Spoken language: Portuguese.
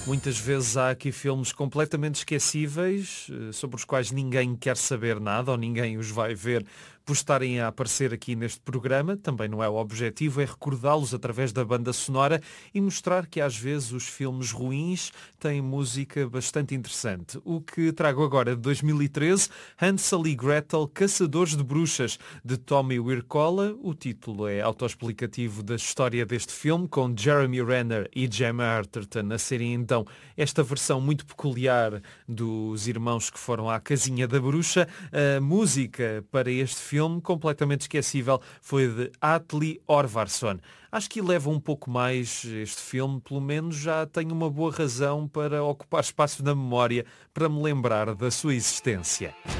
Muitas vezes há aqui filmes completamente esquecíveis, sobre os quais ninguém quer saber nada ou ninguém os vai ver por estarem a aparecer aqui neste programa. Também não é o objetivo, é recordá-los através da banda sonora e mostrar que às vezes os filmes ruins têm música bastante interessante. O que trago agora de 2013, Hansel e Gretel, Caçadores de Bruxas, de Tommy Wirkola. O título é autoexplicativo da história deste filme, com Jeremy Renner e Gemma Arterton a serem então esta versão muito peculiar dos irmãos que foram à casinha da bruxa. A música para este filme, completamente esquecível, foi de Atli Orvarsson. Acho que leva um pouco mais este filme, pelo menos já tenho uma boa razão para ocupar espaço na memória para me lembrar da sua existência.